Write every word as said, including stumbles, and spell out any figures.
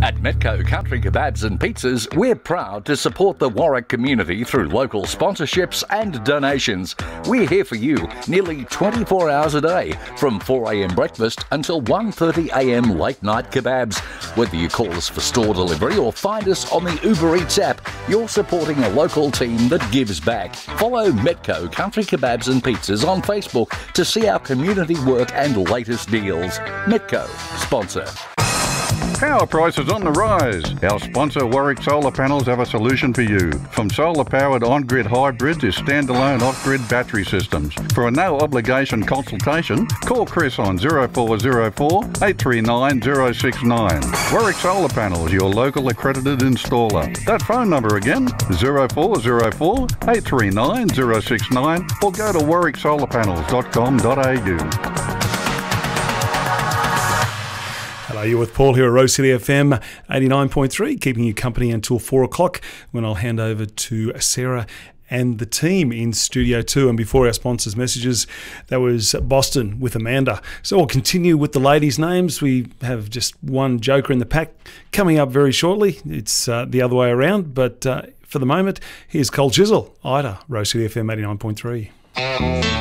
At Metco Country Kebabs and Pizzas, we're proud to support the Warwick community through local sponsorships and donations. We're here for you nearly twenty-four hours a day, from four a m breakfast until one thirty a m late night kebabs. Whether you call us for store delivery or find us on the Uber Eats app, you're supporting a local team that gives back. Follow Metco Country Kebabs and Pizzas on Facebook to see our community work and latest deals. Metco, sponsor. Power prices on the rise. Our sponsor Warwick Solar Panels have a solution for you. From solar-powered on-grid hybrids to standalone off-grid battery systems. For a no-obligation consultation, call Chris on zero four zero four, eight three nine, zero six nine. Warwick Solar Panels, your local accredited installer. That phone number again, zero four zero four, eight three nine, zero six nine, or go to warwick solar panels dot com dot a u. Hello, you're with Paul here at Rose City F M eighty-nine point three, keeping you company until four o'clock when I'll hand over to Sarah and the team in Studio two. And before our sponsors' messages, that was Boston with Amanda. So we'll continue with the ladies' names. We have just one joker in the pack coming up very shortly. It's uh, the other way around, but uh, for the moment, here's Cold Chisel, Ida, Rose City F M eighty-nine point three.